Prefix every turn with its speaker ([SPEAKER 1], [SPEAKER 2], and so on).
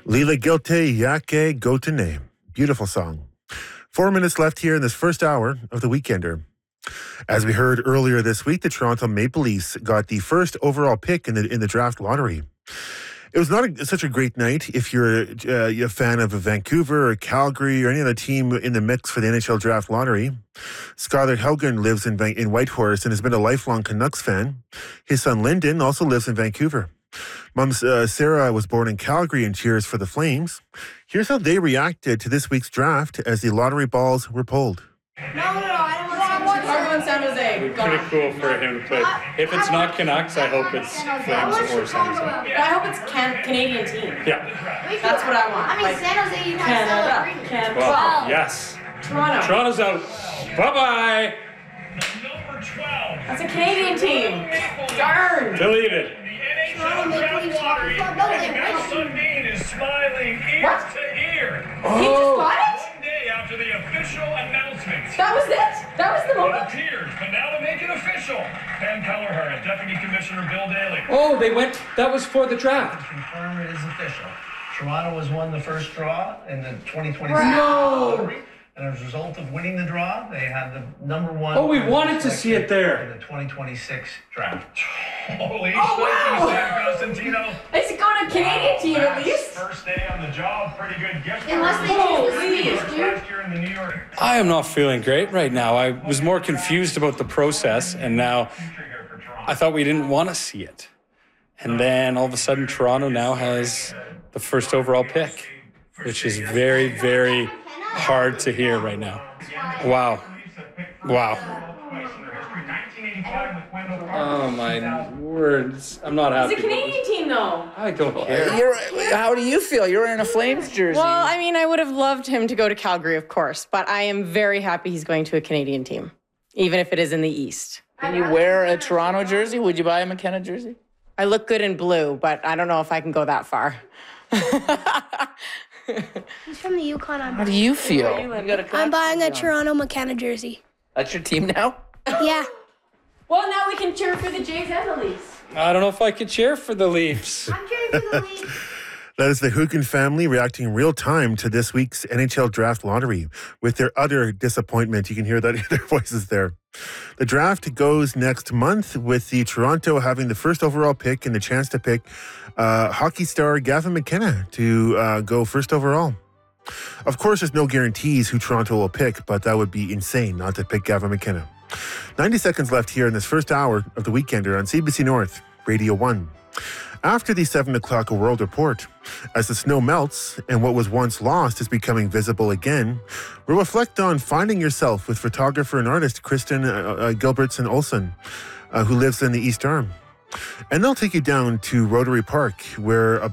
[SPEAKER 1] Lila Gilte Yake Gotene. Beautiful song. 4 minutes left here in this first hour of The Weekender. As we heard earlier this week, the Toronto Maple Leafs got the first overall pick in the draft lottery. It was not such a great night if you're a fan of Vancouver or Calgary or any other team in the mix for the NHL draft lottery. Skylar Haugen lives in Whitehorse and has been a lifelong Canucks fan. His son Lyndon also lives in Vancouver. Mom Sarah was born in Calgary and cheers for the Flames. Here's how they reacted to this week's draft as the lottery balls were pulled.
[SPEAKER 2] No, I want San Jose.
[SPEAKER 3] It'd be pretty cool for him to play. If it's not Canucks, I hope it's Flames or San Jose.
[SPEAKER 2] I hope it's Canadian team.
[SPEAKER 3] Yeah.
[SPEAKER 2] That's what I want.
[SPEAKER 4] I mean, San Jose, you have
[SPEAKER 2] Canada.
[SPEAKER 3] Well, yes.
[SPEAKER 2] Toronto.
[SPEAKER 3] Toronto's out. Bye-bye.
[SPEAKER 2] That's a Canadian team. Darn.
[SPEAKER 3] Deleted.
[SPEAKER 5] Sundin is smiling ear to ear.
[SPEAKER 2] He just got it?
[SPEAKER 5] 1 day after the official announcement.
[SPEAKER 2] That was it? That was the
[SPEAKER 5] It
[SPEAKER 2] moment?
[SPEAKER 5] appears, but now to make it official, Pam Kelleher, Deputy Commissioner Bill Daly.
[SPEAKER 3] Oh, that was for the draft.
[SPEAKER 6] Confirm it is official. Toronto has won the first draw in the 2026
[SPEAKER 3] No!
[SPEAKER 6] lottery. And as a result of winning the draw, they had the number one.
[SPEAKER 3] Oh, we wanted to see it there.
[SPEAKER 6] In the 2026 draft.
[SPEAKER 5] Holy
[SPEAKER 2] Oh, wow.
[SPEAKER 5] San Costantino.
[SPEAKER 2] Is it going to Canadian team at least?
[SPEAKER 5] First day on the job, pretty good gift.
[SPEAKER 4] Unless they choose the Leafs, dude.
[SPEAKER 5] Last year in the New York.
[SPEAKER 3] I am not feeling great right now. I was more confused about the process, and now I thought we didn't want to see it. And then all of a sudden, Toronto now has the first overall pick, which is very, very hard to hear right now. Wow. Oh my words. I'm not happy.
[SPEAKER 2] It's a Canadian team though.
[SPEAKER 3] I don't care.
[SPEAKER 7] How do you feel? You're wearing a Flames jersey.
[SPEAKER 2] Well, I mean, I would have loved him to go to Calgary, of course, but I am very happy he's going to a Canadian team, even if it is in the East.
[SPEAKER 7] Can you wear a Toronto jersey? Would you buy a McKenna jersey?
[SPEAKER 2] I look good in blue, but I don't know if I can go that far.
[SPEAKER 4] He's from the Yukon.
[SPEAKER 7] How do you feel?
[SPEAKER 4] I'm buying a Toronto McKenna jersey.
[SPEAKER 7] That's your team now?
[SPEAKER 4] Yeah.
[SPEAKER 2] Well, now we can cheer for the Jays and the Leafs.
[SPEAKER 3] I don't know if I could cheer for the Leafs.
[SPEAKER 4] I'm cheering for the Leafs.
[SPEAKER 1] That is the Haugen family reacting real time to this week's NHL draft lottery with their utter disappointment. You can hear that in their voices there. The draft goes next month with the Toronto having the first overall pick and the chance to pick hockey star Gavin McKenna to go first overall. Of course, there's no guarantees who Toronto will pick, but that would be insane not to pick Gavin McKenna. 90 seconds left here in this first hour of The Weekender on CBC North, Radio 1. After the 7 o'clock World Report, as the snow melts and what was once lost is becoming visible again, we'll reflect on finding yourself with photographer and artist Kristen Gilbertson Olsen, who lives in the East Arm. And they'll take you down to Rotary Park, where a